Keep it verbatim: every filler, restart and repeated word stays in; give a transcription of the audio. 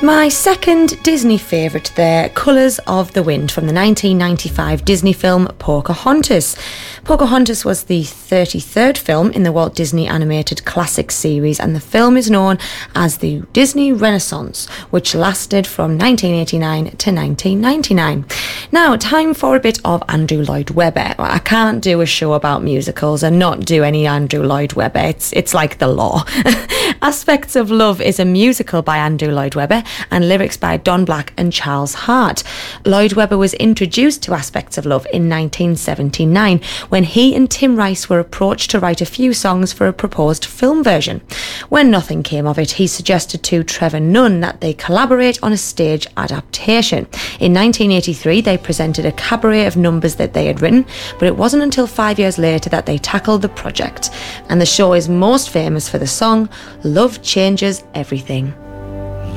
My second Disney favourite there, Colours of the Wind, from the nineteen ninety-five Disney film Pocahontas. Pocahontas was the thirty-third film in the Walt Disney Animated Classic series, and the film is known as the Disney Renaissance, which lasted from nineteen eighty-nine to nineteen ninety-nine. Now, time for a bit of Andrew Lloyd Webber. I can't do a show about musicals and not do any Andrew Lloyd Webber. It's, it's like the law. Aspects of Love is a musical by Andrew Lloyd Webber and lyrics by Don Black and Charles Hart. Lloyd Webber was introduced to Aspects of Love in nineteen seventy-nine when he and Tim Rice were approached to write a few songs for a proposed film version. When nothing came of it, he suggested to Trevor Nunn that they collaborate on a stage adaptation. In nineteen eighty-three, they presented a cabaret of numbers that they had written, but it wasn't until five years later that they tackled the project. And the show is most famous for the song Love Changes Everything.